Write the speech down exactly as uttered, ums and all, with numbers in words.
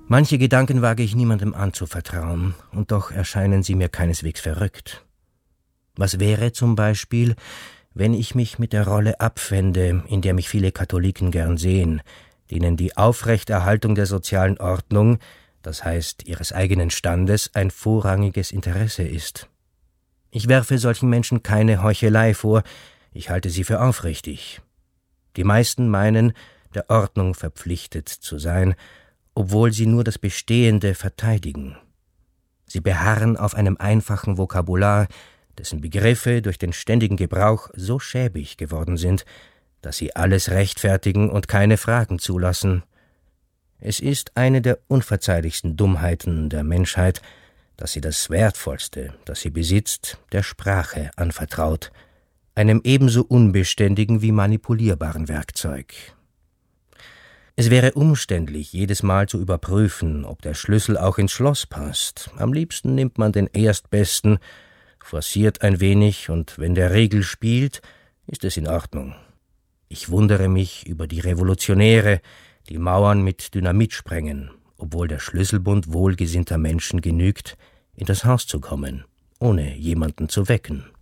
Manche Gedanken wage ich niemandem anzuvertrauen, und doch erscheinen sie mir keineswegs verrückt. Was wäre zum Beispiel, wenn ich mich mit der Rolle abfände, in der mich viele Katholiken gern sehen, denen die Aufrechterhaltung der sozialen Ordnung, das heißt ihres eigenen Standes, ein vorrangiges Interesse ist? Ich werfe solchen Menschen keine Heuchelei vor, ich halte sie für aufrichtig. Die meisten meinen, der Ordnung verpflichtet zu sein, obwohl sie nur das Bestehende verteidigen. Sie beharren auf einem einfachen Vokabular, dessen Begriffe durch den ständigen Gebrauch so schäbig geworden sind, dass sie alles rechtfertigen und keine Fragen zulassen. Es ist eine der unverzeihlichsten Dummheiten der Menschheit, dass sie das Wertvollste, das sie besitzt, der Sprache anvertraut, einem ebenso unbeständigen wie manipulierbaren Werkzeug. Es wäre umständlich, jedes Mal zu überprüfen, ob der Schlüssel auch ins Schloss passt. Am liebsten nimmt man den Erstbesten, forciert ein wenig, und wenn der Riegel spielt, ist es in Ordnung. Ich wundere mich über die Revolutionäre, die Mauern mit Dynamit sprengen, obwohl der Schlüsselbund wohlgesinnter Menschen genügt, in das Haus zu kommen, ohne jemanden zu wecken.